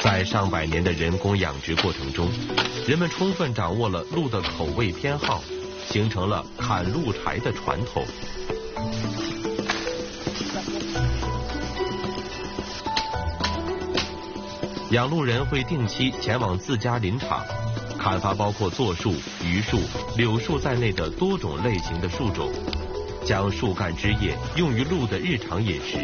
在上百年的人工养殖过程中，人们充分掌握了鹿的口味偏好，形成了砍鹿柴的传统。养鹿人会定期前往自家林场，砍伐包括柞树、榆树、柳树在内的多种类型的树种，将树干枝叶用于鹿的日常饮食。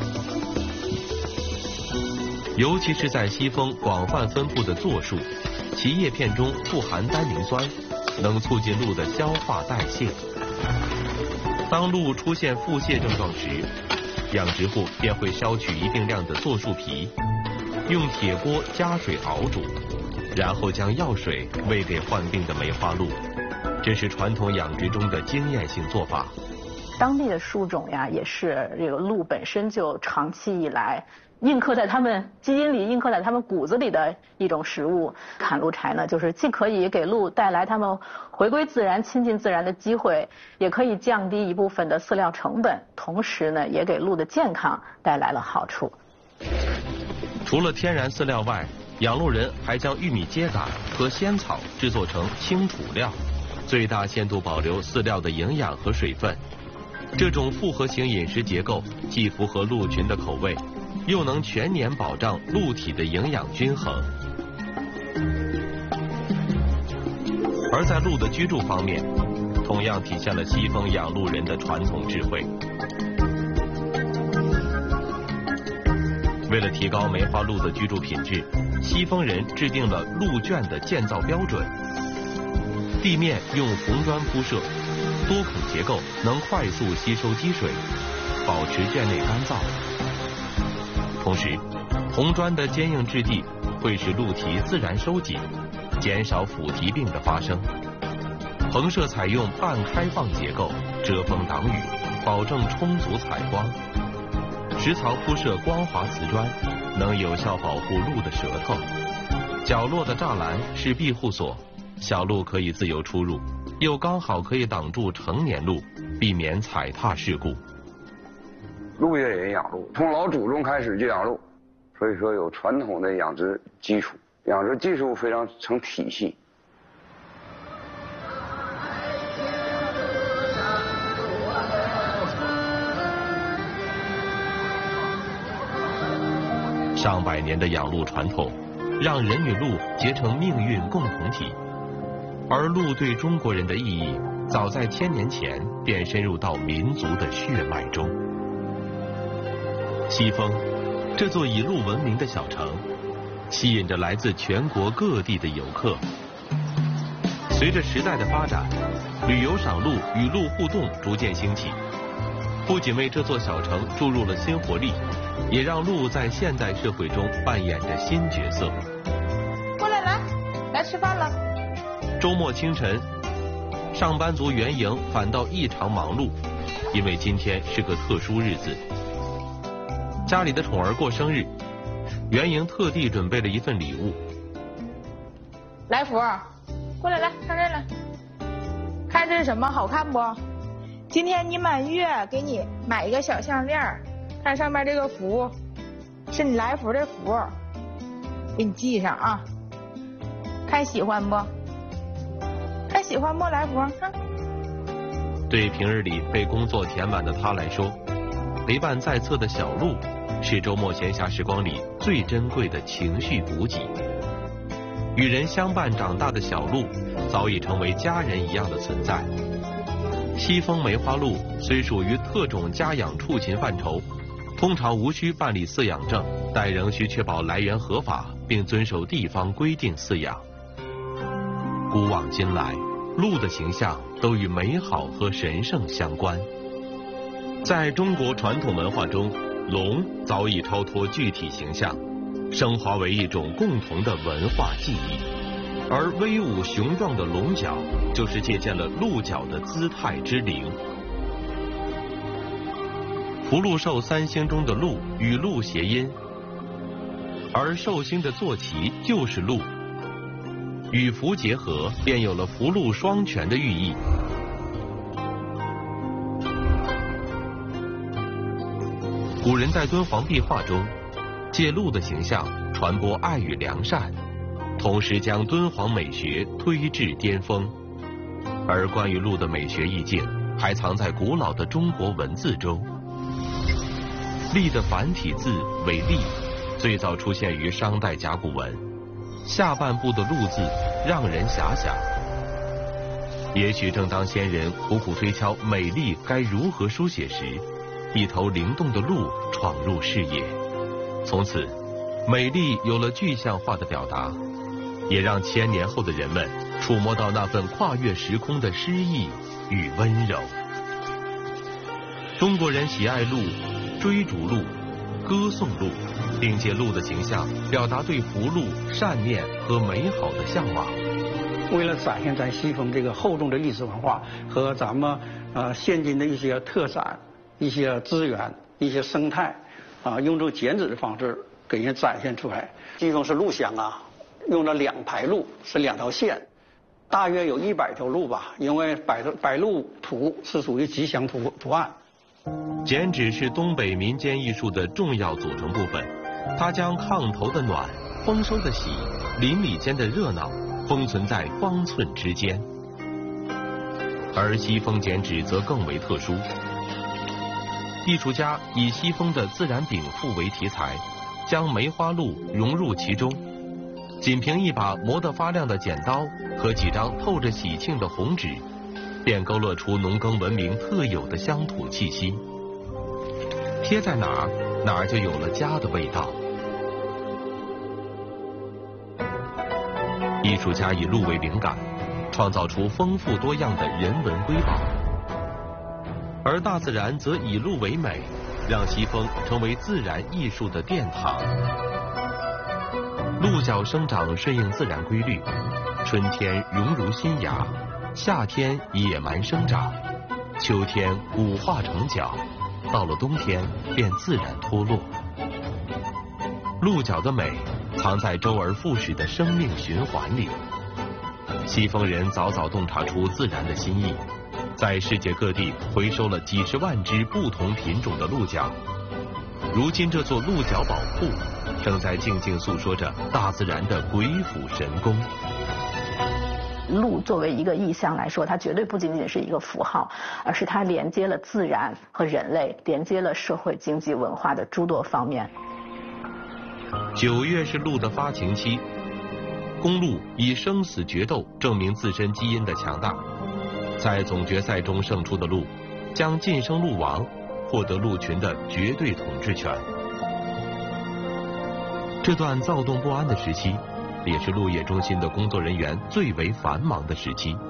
尤其是在西风广泛分布的柞树，其叶片中富含单宁酸，能促进鹿的消化代谢。当鹿出现腹泻症状时，养殖户便会烧取一定量的柞树皮，用铁锅加水熬煮，然后将药水喂给患病的梅花鹿。这是传统养殖中的经验性做法。 当地的树种呀，也是这个鹿本身就长期以来印刻在他们基因里、印刻在他们骨子里的一种食物。砍鹿柴呢，就是既可以给鹿带来它们回归自然、亲近自然的机会，也可以降低一部分的饲料成本，同时呢，也给鹿的健康带来了好处。 除了天然饲料外，养鹿人还将玉米秸秆和仙草制作成轻土料，最大限度保留饲料的营养和水分。这种复合型饮食结构既符合鹿群的口味，又能全年保障鹿体的营养均衡。而在鹿的居住方面，同样体现了西风养鹿人的传统智慧。为了提高梅花鹿的居住品质，西风人制定了鹿圈的建造标准。地面用红砖铺设，多孔结构能快速吸收积水，保持圈内干燥。同时，红砖的坚硬质地会使鹿蹄自然收紧，减少腐蹄病的发生。棚舍采用半开放结构，遮风挡雨，保证充足采光。食槽铺设光滑瓷砖，能有效保护鹿的舌头。角落的栅栏是庇护所，小鹿可以自由出入，又刚好可以挡住成年鹿，避免踩踏事故。 鹿野人养鹿，从老祖宗开始就养鹿，所以说有传统的养殖基础，养殖技术非常成体系。 上百年的养鹿传统，让人与鹿结成命运共同体。而鹿对中国人的意义，早在1000年前便深入到民族的血脉中。西风，这座以鹿闻名的小城，吸引着来自全国各地的游客。随着时代的发展，旅游赏鹿与鹿互动逐渐兴起，不仅为这座小城注入了新活力，也让鹿在现代社会中扮演着新角色。 过来，来吃饭了。 周末清晨，上班族袁莹反倒异常忙碌，因为今天是个特殊日子。家里的宠儿过生日，袁莹特地准备了一份礼物。 来福，过来，看这儿来，看这是什么，好看不？今天你满月，给你买一个小项链，看上面这个福，是你来福的福，给你系上啊。看喜欢不？看喜欢不？来福，看。 对平日里被工作填满的他来说，陪伴在侧的小鹿是周末闲暇时光里最珍贵的情绪补给。与人相伴长大的小鹿早已成为家人一样的存在。西风梅花鹿虽属于特种家养畜禽范畴，通常无需办理饲养证，但仍需确保来源合法，并遵守地方规定饲养。古往今来，鹿的形象都与美好和神圣相关。在中国传统文化中，龙早已超脱具体形象，升华为一种共同的文化记忆。而威武雄壮的龙角，就是借鉴了鹿角的姿态之灵。福禄寿3星中的鹿与鹿谐音，而寿星的坐骑就是鹿，与福结合，便有了福禄双全的寓意。古人在敦煌壁画中，借鹿的形象传播爱与良善，同时将敦煌美学推至巅峰。而关于鹿的美学意境，还藏在古老的中国文字中。隶的繁体字为隶，最早出现于商代甲骨文，下半部的鹿字让人遐想。也许正当先人苦苦推敲美丽该如何书写时，一头灵动的鹿闯入视野，从此美丽有了具象化的表达，也让1000年后的人们触摸到那份跨越时空的诗意与温柔。中国人喜爱鹿，追逐鹿，歌颂鹿，并借鹿的形象表达对福禄、善念和美好的向往。 为了展现咱西峰这个厚重的历史文化和咱们现今的一些特产、一些资源、一些生态，用这种剪纸的方式给人展现出来。西峰是鹿乡啊，用了2排鹿，是2条线，大约有100条鹿吧，因为百鹿图是属于吉祥图案。 剪纸是东北民间艺术的重要组成部分，它将炕头的暖、丰收的喜、邻里间的热闹封存在方寸之间。而西峰剪纸则更为特殊，艺术家以西峰的自然禀赋为题材，将梅花鹿融入其中，仅凭一把磨得发亮的剪刀和几张透着喜庆的红纸，便勾勒出农耕文明特有的乡土气息。贴在哪儿，哪儿就有了家的味道。艺术家以鹿为灵感，创造出丰富多样的人文瑰宝，而大自然则以鹿为美，让西峰成为自然艺术的殿堂。鹿角生长顺应自然规律，春天荣如新芽，夏天野蛮生长，秋天骨化成角，到了冬天便自然脱落。鹿角的美藏在周而复始的生命循环里。西峰人早早洞察出自然的心意，在世界各地回收了几十万只不同品种的鹿角。如今这座鹿角宝库正在静静诉说着大自然的鬼斧神工。 鹿作为一个意象来说，它绝对不仅仅是一个符号，而是它连接了自然和人类，连接了社会、经济、文化的诸多方面。 9月是鹿的发情期，公鹿以生死决斗证明自身基因的强大。在总决赛中胜出的鹿，将晋升鹿王，获得鹿群的绝对统治权。这段躁动不安的时期，也是鹿业中心的工作人员最为繁忙的时期。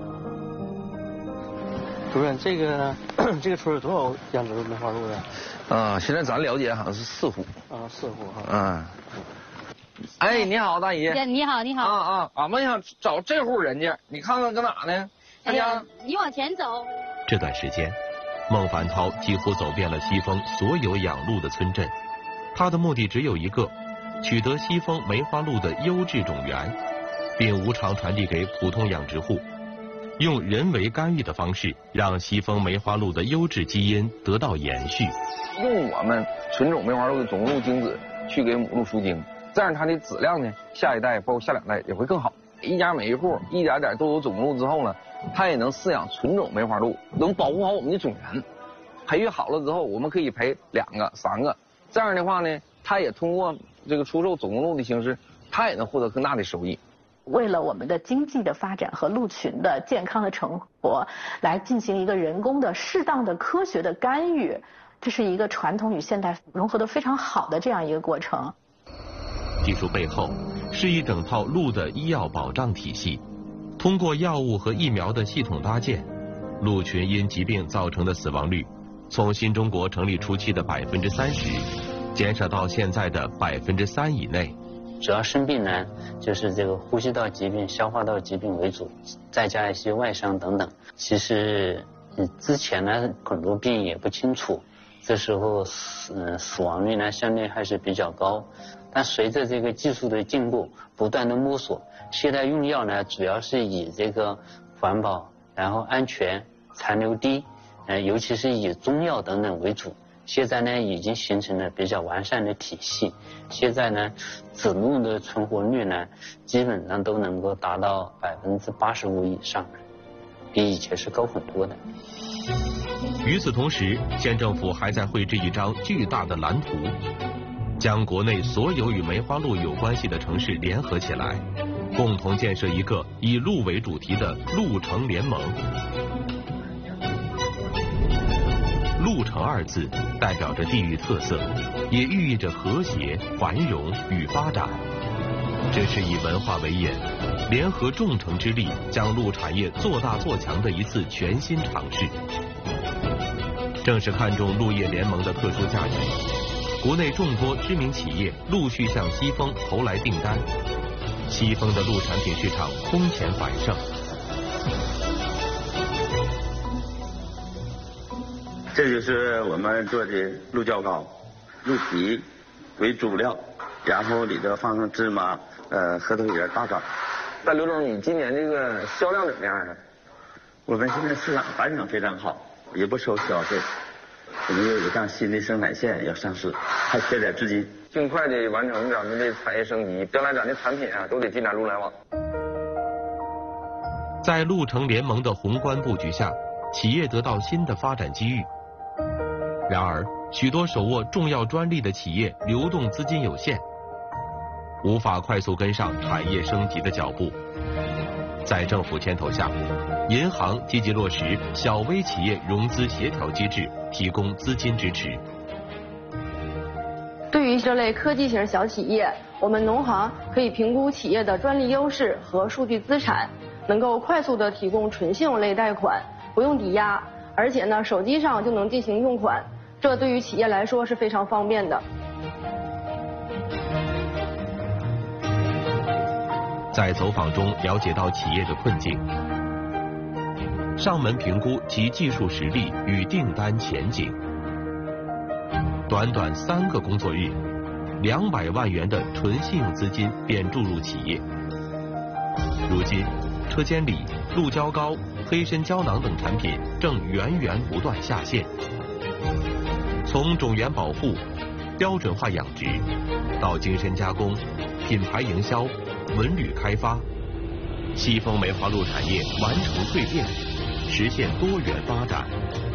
主任，这个村有多少养殖梅花鹿的？ 现在咱了解好像是4户。 4户哈。 哎，你好，大姨。 你好，你好。 俺们想找这户人家，你看看搁哪呢？ 哎呀，你往前走。 这段时间，孟凡涛几乎走遍了西峰所有养鹿的村镇，他的目的只有一个：取得西峰梅花鹿的优质种源，并无偿传递给普通养殖户，用人为干预的方式，让西峰梅花鹿的优质基因得到延续。 用我们纯种梅花鹿的种鹿精子去给母鹿输精，这样它的质量呢，下一代包括下2代也会更好。一家每一户一点点都有种鹿之后呢，它也能饲养纯种梅花鹿，能保护好我们的种源。培育好了之后，我们可以培2个、3个，这样的话呢，它也通过这个出售种鹿的形式，它也能获得更大的收益。 为了我们的经济的发展和鹿群的健康的成活，来进行一个人工的、适当的、科学的干预，这是一个传统与现代融合得非常好的这样一个过程。 技术背后是一整套鹿的医药保障体系，通过药物和疫苗的系统搭建，鹿群因疾病造成的死亡率从新中国成立初期的30%减少到现在的3%以内。 主要生病呢，就是这个呼吸道疾病、消化道疾病为主，再加一些外伤等等。其实之前呢，很多病也不清楚，这时候死亡率呢相对还是比较高。但随着这个技术的进步，不断的摸索，现在用药呢主要是以这个环保，然后安全、残留低，尤其是以中药等等为主。 现在呢已经形成了比较完善的体系。现在呢，子鹿的存活率呢，基本上都能够达到85%以上，比以前是高很多的。 与此同时，县政府还在绘制一张巨大的蓝图，将国内所有与梅花鹿有关系的城市联合起来，共同建设一个以鹿为主题的鹿城联盟。鹿城二字代表着地域特色，也寓意着和谐、繁荣与发展。这是以文化为引，联合众诚之力，将鹿产业做大做强的一次全新尝试。正是看中鹿业联盟的特殊价值，国内众多知名企业陆续向西丰投来订单，西丰的鹿产品市场空前繁盛。 这就是我们做的鹿角糕，鹿皮为主料，然后里头放上芝麻、核桃仁、大枣。 那刘总，你今年这个销量怎么样啊？ 我们现在市场反响非常好，也不收消费。我们又有项新的生产线要上市，还缺点资金， 尽快的完成咱们的产业升级，将来咱的产品啊都得进展鹿来旺。 在鹿城联盟的宏观布局下，企业得到新的发展机遇。然而，许多手握重要专利的企业流动资金有限，无法快速跟上产业升级的脚步。在政府牵头下，银行积极落实小微企业融资协调机制，提供资金支持。 对于这类科技型小企业，我们农行可以评估企业的专利优势和数据资产，能够快速的提供纯信用类贷款，不用抵押，而且呢，手机上就能进行用款，这对于企业来说是非常方便的。 在走访中了解到企业的困境，上门评估其技术实力与订单前景。短短3个工作日，200万元的纯信用资金便注入企业。如今，车间里、鹿胶糕、黑参胶囊等产品正源源不断下线。从种源保护、标准化养殖到精深加工、品牌营销、文旅开发，西丰梅花鹿产业完成蜕变，实现多元发展。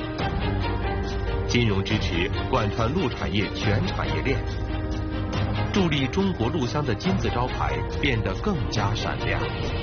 金融支持贯穿鹿产业全产业链，助力中国鹿乡的金字招牌变得更加闪亮。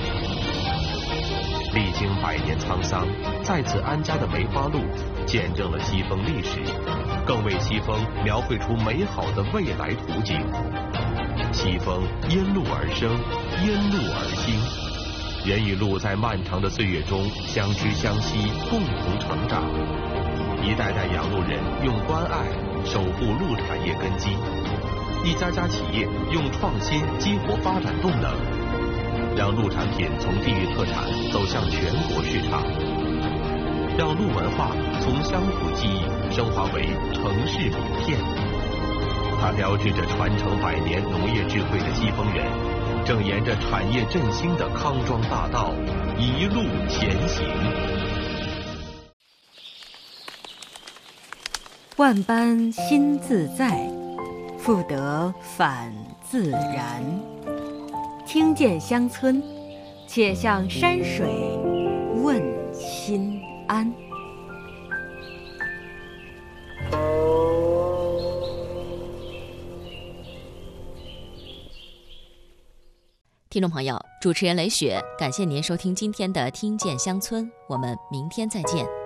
历经100年沧桑，再次安家的梅花鹿，见证了西丰历史，更为西丰描绘出美好的未来图景。西丰因鹿而生，因鹿而兴，人与鹿在漫长的岁月中相知相惜，共同成长。一代代养鹿人用关爱守护鹿产业根基，一家家企业用创新激活发展动能，让鹿产品从地域特产走向全国市场，让鹿文化从乡土记忆升华为城市名片。它标志着传承100年农业智慧的西丰人，正沿着产业振兴的康庄大道一路前行。 万般心自在，复得返自然。听见乡村，且向山水问心安。 听众朋友，主持人雷雪，感谢您收听今天的《听见乡村》，我们明天再见。